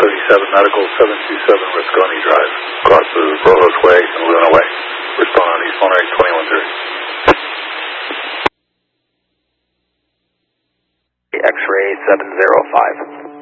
37 Medical, 727 Risconi Drive. Crosses Rojos Way and Luna Way. Respond on East Monterey 2130. X-ray 705.